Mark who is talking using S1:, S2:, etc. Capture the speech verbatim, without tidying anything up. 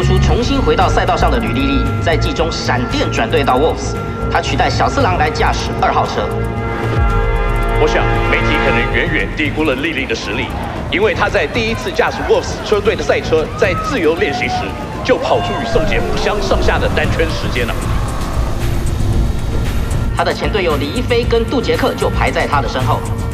S1: 复出重新回到赛道上的吕丽丽，在季中闪电转队到 Wolves， 她取代小次郎来驾驶二号车。
S2: 我想媒体可能远远低估了丽丽的实力，因为她在第一次驾驶 Wolves 车队的赛车，在自由练习时就跑出与宋姐不相上下的单圈时间了。
S1: 她的前队友李一飞跟杜杰克就排在她的身后。